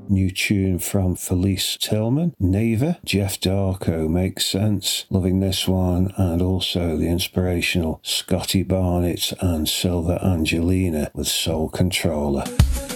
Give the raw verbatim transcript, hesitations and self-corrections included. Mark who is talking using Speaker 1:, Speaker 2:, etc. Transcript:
Speaker 1: New tune from Felice Tillman, Neva, Jeff Darko makes sense. Loving this one, and also the inspirational Scotty Barnett and Silver Angelina with Soul Controller.